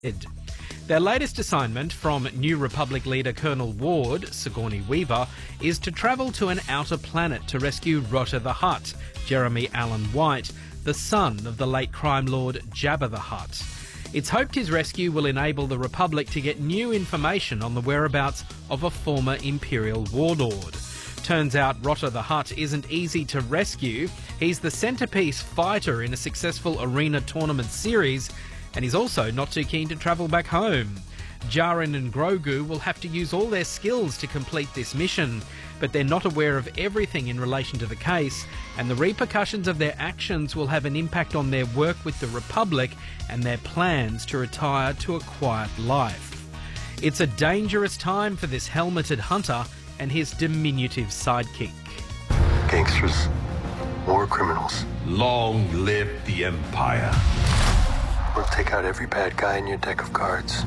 Their latest assignment from New Republic leader Colonel Ward, Sigourney Weaver, is to travel to an outer planet to rescue Rotter the Hutt, Jeremy Allen White, the son of the late crime lord Jabba the Hutt. It's hoped his rescue will enable the Republic to get new information on the whereabouts of a former Imperial warlord. Turns out Rotter the Hutt isn't easy to rescue. He's the centrepiece fighter in a successful arena tournament series, and he's also not too keen to travel back home. Djarin and Grogu will have to use all their skills to complete this mission, but they're not aware of everything in relation to the case, and the repercussions of their actions will have an impact on their work with the Republic and their plans to retire to a quiet life. It's a dangerous time for this helmeted hunter and his diminutive sidekick. Gangsters, war criminals. Long live the Empire. We'll take out every bad guy in your deck of cards.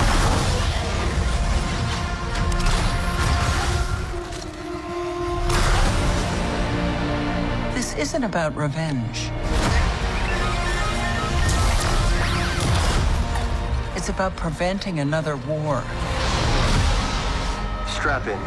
This isn't about revenge. It's about preventing another war. Strap in.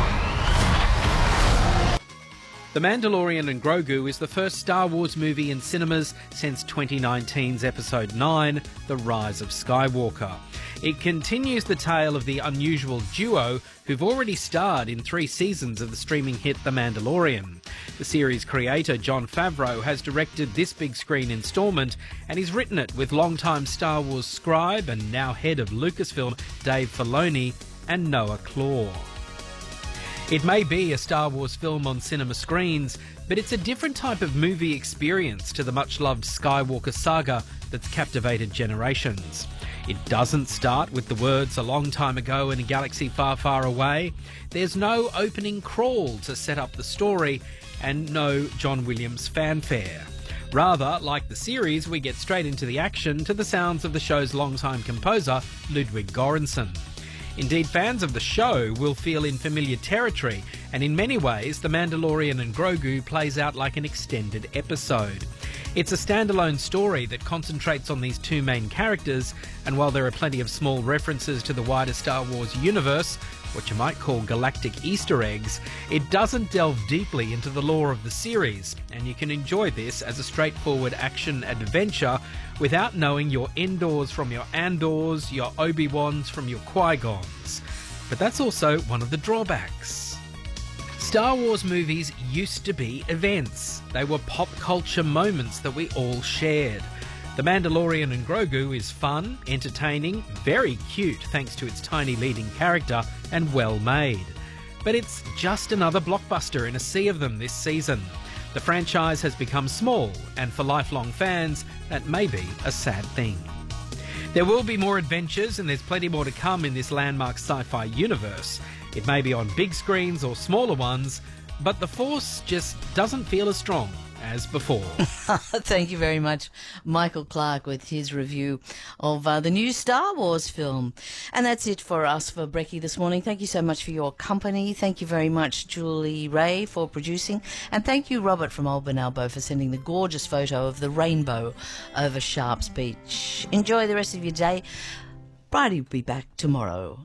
The Mandalorian and Grogu is the first Star Wars movie in cinemas since 2019's Episode 9, The Rise of Skywalker. It continues the tale of the unusual duo who've already starred in 3 seasons of the streaming hit The Mandalorian. The series creator Jon Favreau has directed this big screen instalment, and he's written it with longtime Star Wars scribe and now head of Lucasfilm Dave Filoni and Noah Claw. It may be a Star Wars film on cinema screens, but it's a different type of movie experience to the much-loved Skywalker saga that's captivated generations. It doesn't start with the words "a long time ago in a galaxy far, far away." There's no opening crawl to set up the story, and no John Williams fanfare. Rather, like the series, we get straight into the action to the sounds of the show's longtime composer, Ludwig Göransson. Indeed, fans of the show will feel in familiar territory, and in many ways, The Mandalorian and Grogu plays out like an extended episode. It's a standalone story that concentrates on these 2 main characters, and while there are plenty of small references to the wider Star Wars universe, what you might call galactic Easter eggs, it doesn't delve deeply into the lore of the series, and you can enjoy this as a straightforward action adventure without knowing your Endors from your Andors, your Obi-Wans from your Qui-Gons. But that's also one of the drawbacks. Star Wars movies used to be events. They were pop culture moments that we all shared. The Mandalorian and Grogu is fun, entertaining, very cute thanks to its tiny leading character, and well made. But it's just another blockbuster in a sea of them this season. The franchise has become small, and for lifelong fans, that may be a sad thing. There will be more adventures, and there's plenty more to come in this landmark sci-fi universe. It may be on big screens or smaller ones, but the Force just doesn't feel as strong as before. Thank you very much, Michael Clark, with his review of the new Star Wars film. And that's it for us for Brekkie this morning. Thank you so much for your company. Thank you very much, Julie Ray, for producing. And thank you, Robert from Old Benalbo, for sending the gorgeous photo of the rainbow over Sharps Beach. Enjoy the rest of your day. Bridie will be back tomorrow.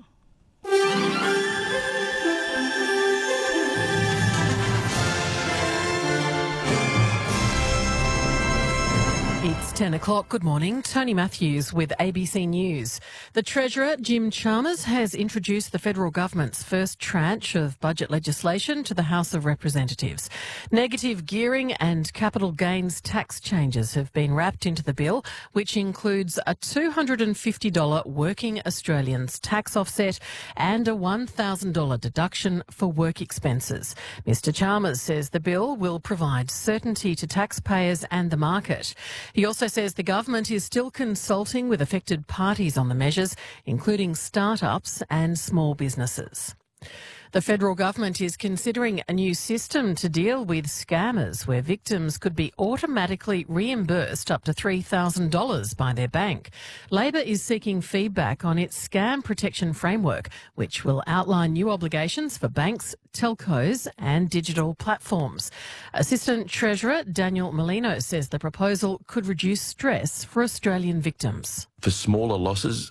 It's 10 o'clock. Good morning. Tony Matthews with ABC News. The Treasurer, Jim Chalmers, has introduced the federal government's first tranche of budget legislation to the House of Representatives. Negative gearing and capital gains tax changes have been wrapped into the bill, which includes a $250 working Australians tax offset and a $1,000 deduction for work expenses. Mr Chalmers says the bill will provide certainty to taxpayers and the market. He also says the government is still consulting with affected parties on the measures, including startups and small businesses. The federal government is considering a new system to deal with scammers where victims could be automatically reimbursed up to $3,000 by their bank. Labor is seeking feedback on its scam protection framework, which will outline new obligations for banks, telcos and digital platforms. Assistant Treasurer Daniel Molino says the proposal could reduce stress for Australian victims. For smaller losses,